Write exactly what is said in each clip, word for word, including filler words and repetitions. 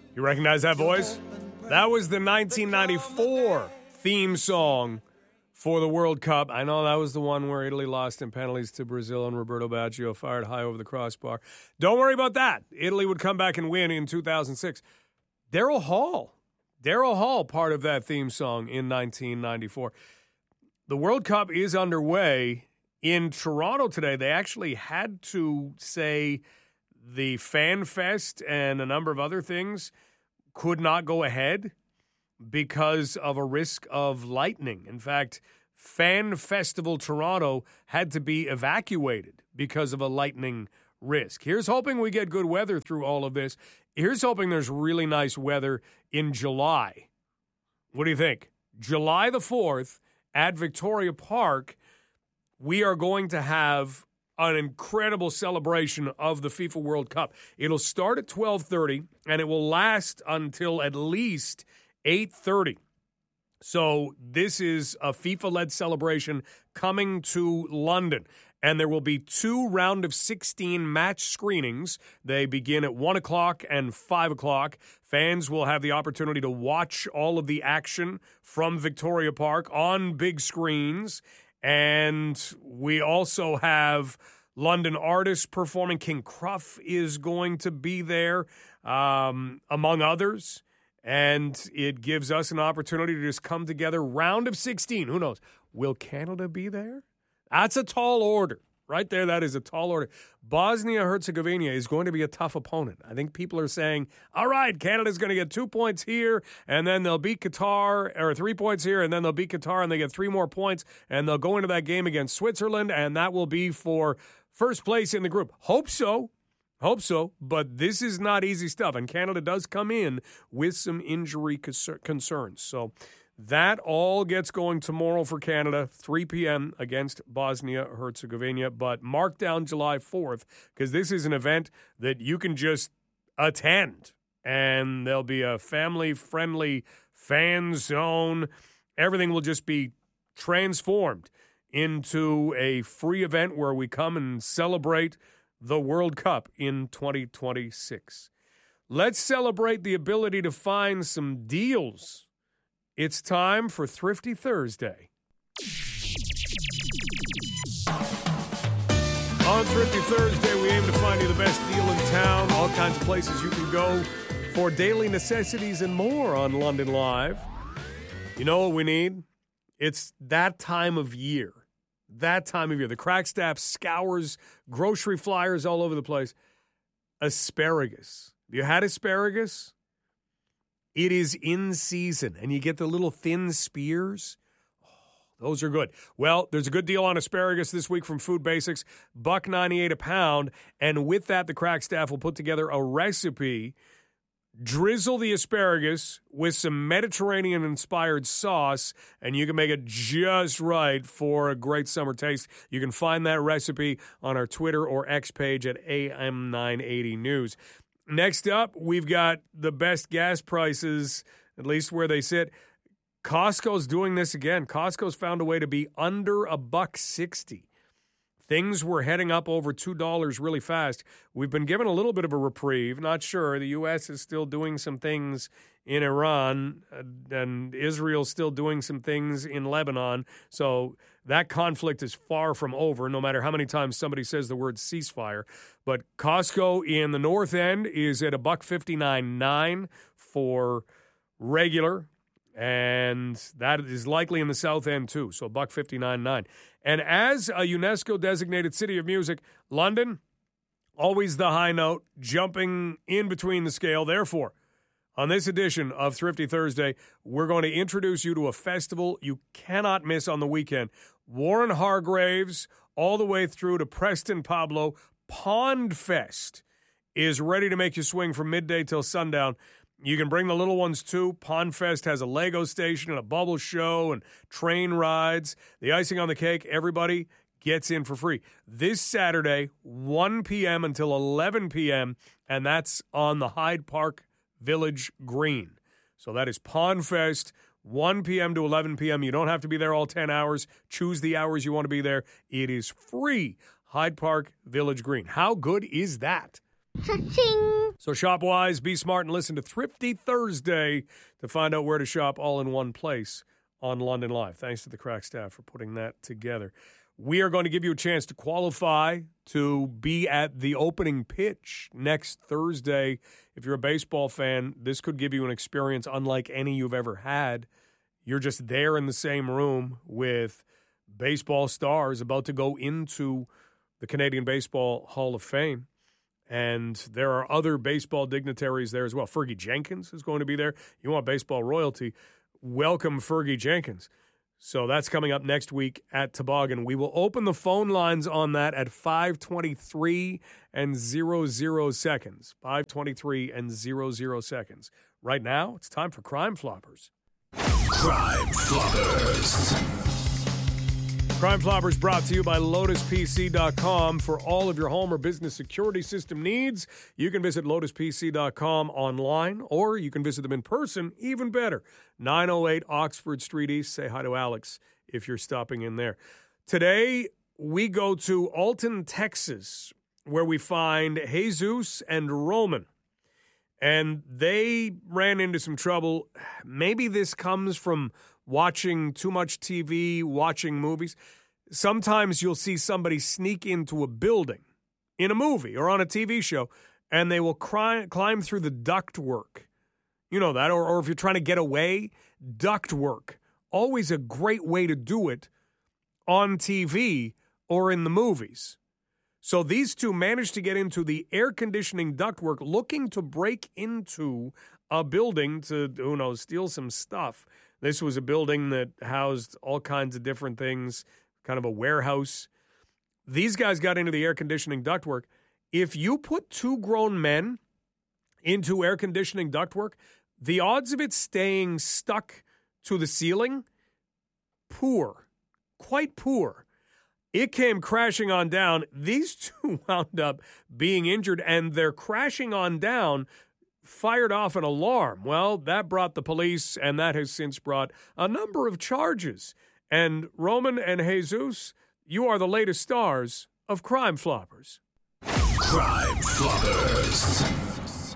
You recognize that voice? That was the nineteen ninety-four theme song for the World Cup. I know that was the one where Italy lost in penalties to Brazil and Roberto Baggio fired high over the crossbar. Don't worry about that. Italy would come back and win in two thousand six. Daryl Hall. Daryl Hall, part of that theme song in nineteen ninety-four. The World Cup is underway. In Toronto today, they actually had to say the Fan Fest and a number of other things could not go ahead because of a risk of lightning. In fact, Fan Festival Toronto had to be evacuated because of a lightning risk. Here's hoping we get good weather through all of this. Here's hoping there's really nice weather in July. What do you think? July the fourth at Victoria Park, we are going to have an incredible celebration of the FIFA World Cup. It'll start at twelve thirty, and it will last until at least eight thirty. So this is a FIFA-led celebration coming to London. And there will be two round of sixteen match screenings. They begin at one o'clock and five o'clock. Fans will have the opportunity to watch all of the action from Victoria Park on big screens. And we also have London artists performing. King Cruff is going to be there, um, among others. And it gives us an opportunity to just come together. Round of sixteen. Who knows? Will Canada be there? That's a tall order. Right there, that is a tall order. Bosnia-Herzegovina is going to be a tough opponent. I think people are saying, all right, Canada's going to get two points here, and then they'll beat Qatar, or three points here, and then they'll beat Qatar, and they get three more points, and they'll go into that game against Switzerland, and that will be for first place in the group. Hope so. Hope so, but this is not easy stuff, and Canada does come in with some injury concerns. So that all gets going tomorrow for Canada, three p.m. against Bosnia-Herzegovina. But mark down July fourth, because this is an event that you can just attend. And there'll be a family-friendly fan zone. Everything will just be transformed into a free event where we come and celebrate the World Cup in twenty twenty-six. Let's celebrate the ability to find some deals. It's time for Thrifty Thursday. On Thrifty Thursday, we aim to find you the best deal in town, all kinds of places you can go for daily necessities and more on London Live. You know what we need? It's that time of year. That time of year. The crack staff scours grocery flyers all over the place. Asparagus. Have you had asparagus? It is in season, and you get the little thin spears. Oh, those are good. Well, there's a good deal on asparagus this week from Food Basics, buck ninety-eight a pound, and with that, the crack staff will put together a recipe. Drizzle the asparagus with some Mediterranean-inspired sauce, and you can make it just right for a great summer taste. You can find that recipe on our Twitter or X page at A M nine eighty News. Next up, we've got the best gas prices, at least where they sit. Costco's doing this again. Costco's found a way to be under a buck sixty. Things were heading up over two dollars really fast. We've been given a little bit of a reprieve. Not sure. The U S is still doing some things in Iran, and Israel's still doing some things in Lebanon. So that conflict is far from over, no matter how many times somebody says the word ceasefire. But Costco in the north end is at a buck fifty-nine nine for regular, and that is likely in the south end too. So a buck fifty-nine nine. And as a UNESCO-designated city of music, London, always the high note, jumping in between the scale. Therefore, on this edition of Thrifty Thursday, we're going to introduce you to a festival you cannot miss on the weekend. Warren Hargraves, all the way through to Preston Pablo, Pond Fest is ready to make you swing from midday till sundown. You can bring the little ones, too. Pond Fest has a Lego station and a bubble show and train rides. The icing on the cake, everybody gets in for free. This Saturday, one p.m. until eleven p.m., and that's on the Hyde Park Village Green. So that is Pond Fest, one p.m. to eleven p.m. You don't have to be there all ten hours. Choose the hours you want to be there. It is free. Hyde Park Village Green. How good is that? Cha-ching! So shop wise, be smart, and listen to Thrifty Thursday to find out where to shop all in one place on London Live. Thanks to the crack staff for putting that together. We are going to give you a chance to qualify to be at the opening pitch next Thursday. If you're a baseball fan, this could give you an experience unlike any you've ever had. You're just there in the same room with baseball stars about to go into the Canadian Baseball Hall of Fame. And there are other baseball dignitaries there as well. Fergie Jenkins is going to be there. You want baseball royalty, welcome Fergie Jenkins. So that's coming up next week at Toboggan. We will open the phone lines on that at five twenty-three and zero zero seconds. five twenty-three and zero zero seconds. Right now, it's time for Crime Floppers. Crime Floppers. Crime Floppers brought to you by Lotus P C dot com. For all of your home or business security system needs, you can visit Lotus P C dot com online, or you can visit them in person, even better. nine oh eight Oxford Street East. Say hi to Alex if you're stopping in there. Today, we go to Alton, Texas, where we find Jesus and Roman. And they ran into some trouble. Maybe this comes from watching too much T V, watching movies. Sometimes you'll see somebody sneak into a building in a movie or on a T V show, and they will cry, climb through the ductwork. You know that? Or, or if you're trying to get away, ductwork. Always a great way to do it on T V or in the movies. So these two managed to get into the air conditioning ductwork looking to break into a building to, who knows, steal some stuff. This was a building that housed all kinds of different things, kind of a warehouse. These guys got into the air conditioning ductwork. If you put two grown men into air conditioning ductwork, the odds of it staying stuck to the ceiling, poor, quite poor. It came crashing on down. These two wound up being injured, and their crashing on down fired off an alarm. Well, that brought the police, and that has since brought a number of charges. And Roman and Jesus, you are the latest stars of Crime Floppers. Crime Floppers.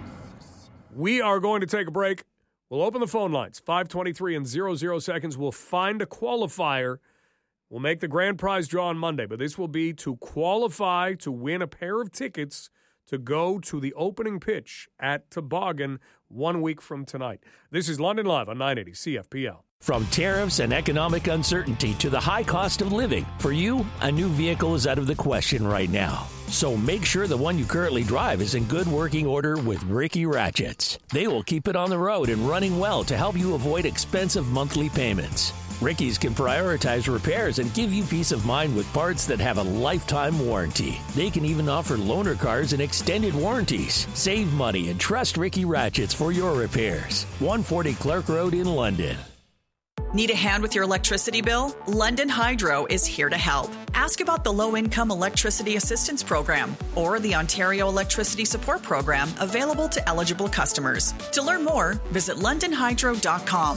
We are going to take a break. We'll open the phone lines, five twenty-three and zero zero seconds. We'll find a qualifier. We'll make the grand prize draw on Monday, but this will be to qualify to win a pair of tickets to go to the opening pitch at Toboggan one week from tonight. This is London Live on nine eighty C F P L. From tariffs and economic uncertainty to the high cost of living, for you, a new vehicle is out of the question right now. So make sure the one you currently drive is in good working order with Ricky Ratchets. They will keep it on the road and running well to help you avoid expensive monthly payments. Ricky's can prioritize repairs and give you peace of mind with parts that have a lifetime warranty. They can even offer loaner cars and extended warranties. Save money and trust Ricky Ratchets for your repairs. one forty Clark Road in London. Need a hand with your electricity bill? London Hydro is here to help. Ask about the Low-Income Electricity Assistance Program or the Ontario Electricity Support Program available to eligible customers. To learn more, visit london hydro dot com.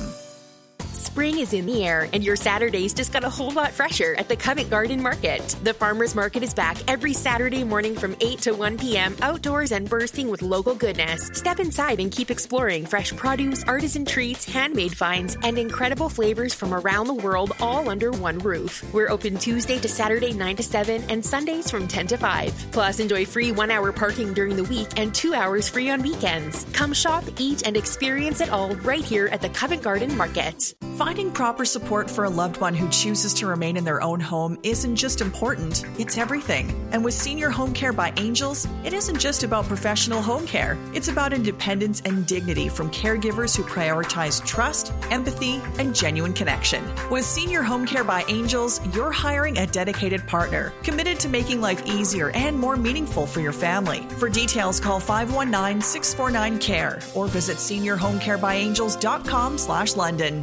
Spring is in the air, and your Saturdays just got a whole lot fresher at the Covent Garden Market. The Farmers Market is back every Saturday morning from eight to one p.m. outdoors and bursting with local goodness. Step inside and keep exploring fresh produce, artisan treats, handmade finds, and incredible flavors from around the world all under one roof. We're open Tuesday to Saturday nine to seven and Sundays from ten to five. Plus, enjoy free one-hour parking during the week and two hours free on weekends. Come shop, eat, and experience it all right here at the Covent Garden Market. Finding proper support for a loved one who chooses to remain in their own home isn't just important, it's everything. And with Senior Home Care by Angels, it isn't just about professional home care. It's about independence and dignity from caregivers who prioritize trust, empathy, and genuine connection. With Senior Home Care by Angels, you're hiring a dedicated partner, committed to making life easier and more meaningful for your family. For details, call five one nine, six four nine, C A R E or visit senior home care by angels dot com slash London.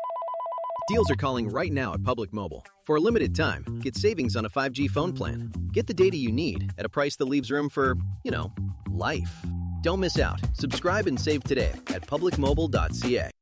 Deals are calling right now at Public Mobile. For a limited time, get savings on a five G phone plan. Get the data you need at a price that leaves room for, you know, life. Don't miss out. Subscribe and save today at public mobile dot c a.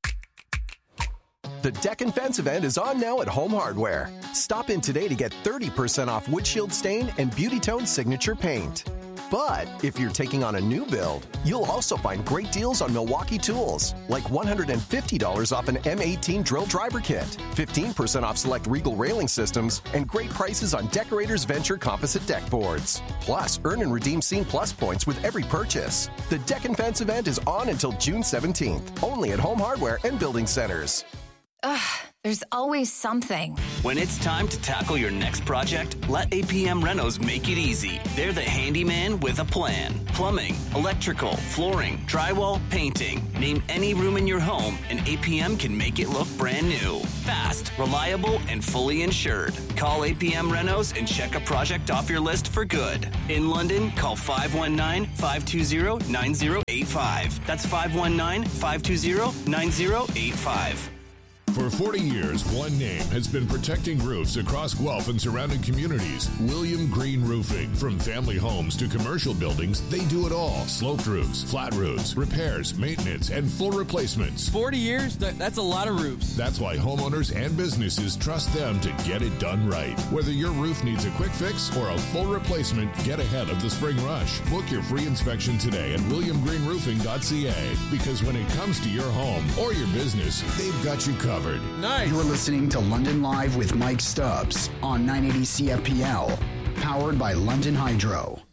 The Deck and Fence event is on now at Home Hardware. Stop in today to get thirty percent off windshield stain and Beauty Tone Signature Paint. But if you're taking on a new build, you'll also find great deals on Milwaukee tools, like one hundred fifty dollars off an M eighteen drill driver kit, fifteen percent off select Regal railing systems, and great prices on Decorators Venture composite deck boards. Plus, earn and redeem Scene Plus points with every purchase. The Deck and Fence event is on until June seventeenth, only at Home Hardware and Building Centers. Ugh, there's always something. When it's time to tackle your next project, let A P M Renos make it easy. They're the handyman with a plan. Plumbing, electrical, flooring, drywall, painting. Name any room in your home and A P M can make it look brand new. Fast, reliable, and fully insured. Call A P M Renos and check a project off your list for good. In London, call five one nine, five two zero, nine zero eight five. That's five one nine, five two zero, nine zero eight five. For forty years, one name has been protecting roofs across Guelph and surrounding communities. William Green Roofing. From family homes to commercial buildings, they do it all. Sloped roofs, flat roofs, repairs, maintenance, and full replacements. forty years? That, that's a lot of roofs. That's why homeowners and businesses trust them to get it done right. Whether your roof needs a quick fix or a full replacement, get ahead of the spring rush. Book your free inspection today at william green roofing dot c a, because when it comes to your home or your business, they've got you covered. Nice. You're listening to London Live with Mike Stubbs on nine eighty C F P L, powered by London Hydro.